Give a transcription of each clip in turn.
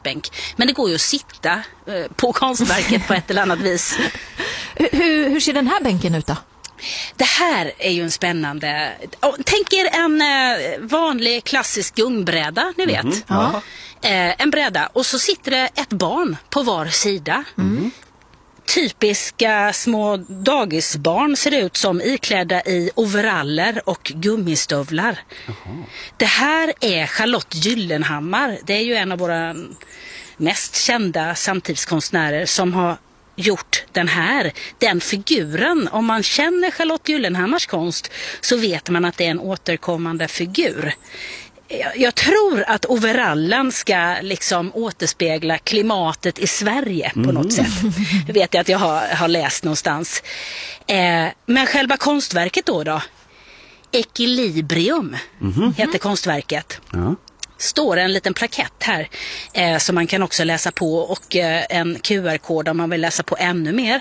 konstbänk. Men det går ju att sitta på konstverket på ett eller annat vis. Hur ser den här bänken ut då? Det här är ju en spännande... Tänk er en vanlig klassisk gungbräda, ni vet. Ja. En bräda. Och så sitter det ett barn på var sida. Typiska små dagisbarn ser ut som iklädda i overaller och gummistövlar. Det här är Charlotte Gyllenhammar. Det är ju en av våra mest kända samtidskonstnärer som har gjort den figuren. Om man känner Charlotte Gyllenhammars konst så vet man att det är en återkommande figur. Jag tror att overallen ska liksom återspegla klimatet i Sverige på något sätt. Det vet jag att jag har läst någonstans. Men själva konstverket då? Equilibrium heter konstverket. Ja. Står en liten plakett här som man kan också läsa på och en QR-kod om man vill läsa på ännu mer.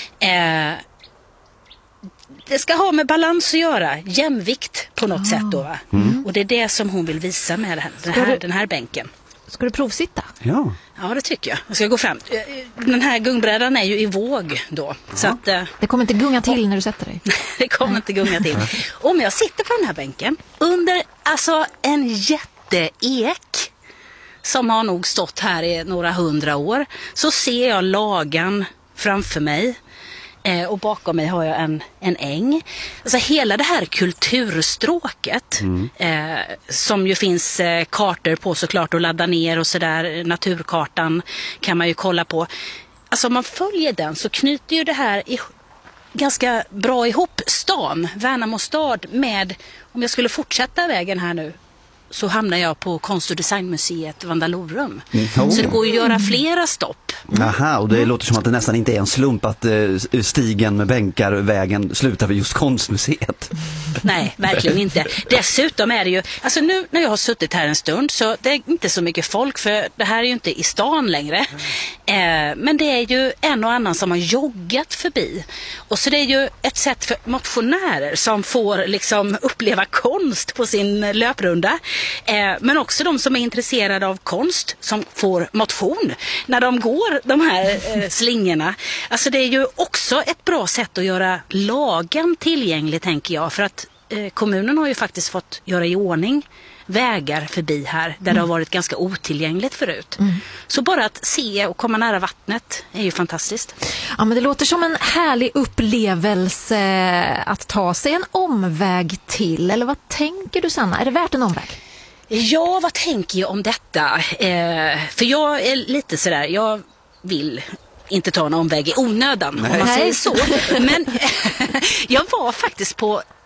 Det ska ha med balans att göra, jämvikt på något sätt då, va? Och det är det som hon vill visa med den här bänken. Ska du provsitta? Ja, det tycker jag. Jag ska gå fram. Den här gungbrädan är ju i våg då. Så att, det kommer inte gunga till när du sätter dig. Det kommer inte gunga till. Om jag sitter på den här bänken under en jätteek som har nog stått här i några 100 år, så ser jag lagan framför mig. Och bakom mig har jag en äng. Alltså hela det här kulturstråket som ju finns kartor på såklart att ladda ner och sådär. Naturkartan kan man ju kolla på. Alltså om man följer den så knyter ju det här ganska bra ihop stan, Värnamo stad, med, om jag skulle fortsätta vägen här nu, så hamnar jag på Konst- och designmuseet Vandalorum. Så det går ju att göra flera stopp. Aha, och det låter som att det nästan inte är en slump att stigen med bänkar vägen slutar vid just konstmuseet. Nej, verkligen inte. Dessutom är det ju, alltså nu när jag har suttit här en stund så det är inte så mycket folk, för det här är ju inte i stan längre. Men det är ju en och annan som har joggat förbi. Och så det är ju ett sätt för motionärer som får liksom uppleva konst på sin löprunda. Men också de som är intresserade av konst som får motion när de går de här slingorna. Alltså det är ju också ett bra sätt att göra lagan tillgänglig, tänker jag. För att kommunen har ju faktiskt fått göra i ordning vägar förbi här där det har varit ganska otillgängligt förut. Så bara att se och komma nära vattnet är ju fantastiskt. Ja, men det låter som en härlig upplevelse att ta sig en omväg till. Eller vad tänker du, Sanna? Är det värt en omväg? Ja, vad tänker jag om detta? För jag är lite sådär, jag vill inte ta en omväg i onödan, om man säger så. Men jag var faktiskt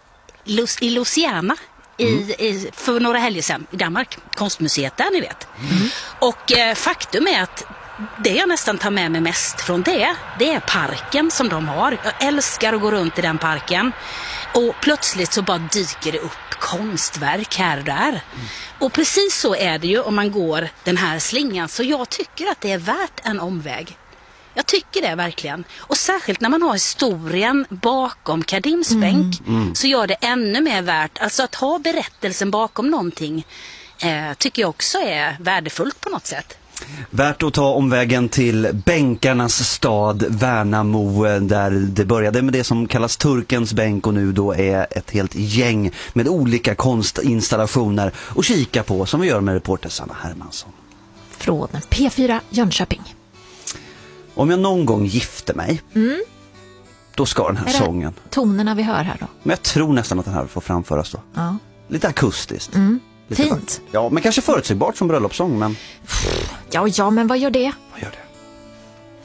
i Louisiana för några helger sedan i Danmark, konstmuseet där, ni vet. Och faktum är att det jag nästan tar med mig mest från det är parken som de har. Jag älskar att gå runt i den parken. Och plötsligt så bara dyker det upp konstverk här och där. Och precis så är det ju om man går den här slingan. Så jag tycker att det är värt en omväg. Jag tycker det verkligen. Och särskilt när man har historien bakom Kadims bänk så gör det ännu mer värt. Alltså att ha berättelsen bakom någonting tycker jag också är värdefullt på något sätt. Värt att ta omvägen till bänkarnas stad Värnamo, där det började med det som kallas Turkens bänk och nu då är ett helt gäng med olika konstinstallationer och kika på, som vi gör med reporter Sanna Hermansson. Från P4 Jönköping. Om jag någon gång gifter mig, då ska den här sången. Tonerna vi hör här då? Men jag tror nästan att den här får framföras då. Ja. Lite akustiskt. Fint. Ja, men kanske förutsägbart som bröllopssång, men... Ja, men vad gör det? Vad gör det?